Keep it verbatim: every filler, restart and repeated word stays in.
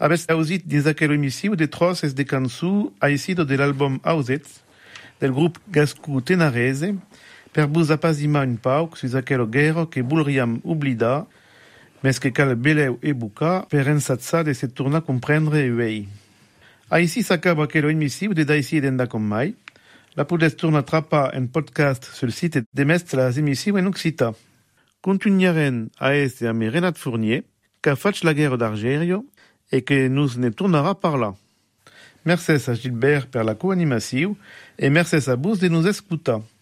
Avesse ausit dins aquella emissiu de trosses de cançù aicido de l'album Ausets, del grup gascù Tenarese, per vos apasima un pauc sus aquello guerra que voulriam oblidar, mes que cal beleu e bucar per ensatzar de se tornar a comprendre uei. Aici s'acaba aquello emissiu de daici d'enda com mai. La podes tornar a trapar en podcast sul site de mestre las emissiu en occità. Continuaren a esse a me Renat Fournier, qu'a faig la guerra d'Argerio, e que nous ne tornara a parlar. Mercès a Gilbert per la co-animaciu, e mercès a vos de nous escutar.